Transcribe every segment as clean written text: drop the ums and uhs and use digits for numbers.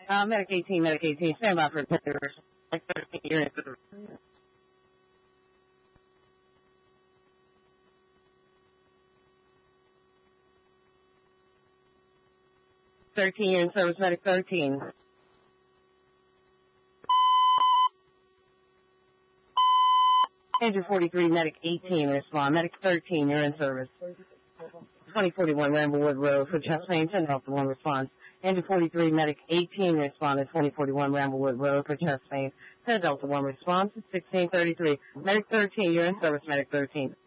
Medic 18, stand by for attenders. Like 13, you're in service. 13, you're in service, Medic 13. Andrew 43, Medic 18, respond. Medic 13, you're in service. 2041 Ramblewood Road for chest pain, 10 Delta 1 response. Andrew 43, Medic 18, respond at 2041 Ramblewood Road for chest pain, 10 Delta 1 response. 1633, Medic 13, you're in service, Medic 13.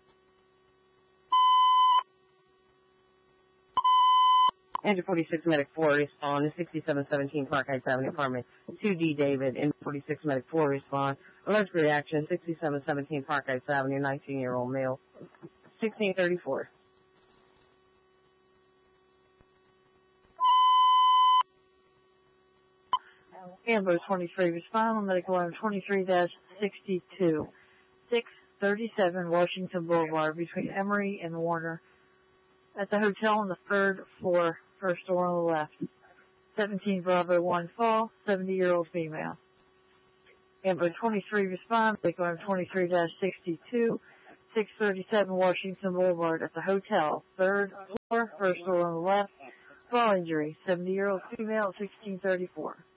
Andrew 46, Medic 4, respond to 6717 Park Heights Avenue, apartment 2D David. Andrew 46, Medic 4, respond. Allergic reaction, 6717 Park Heights Avenue, 19-year-old male. 1634. Ambrose 23, respond on medical alarm 23-62. 637 Washington Boulevard between Emory and Warner. At the hotel on the 3rd floor, first door on the left. 17 Bravo 1 fall, 70-year-old female. Ambrose 23, respond, medical alarm 23-62. 637 Washington Boulevard at the hotel, 3rd floor, first door on the left. Fall injury, 70-year-old female, 1634.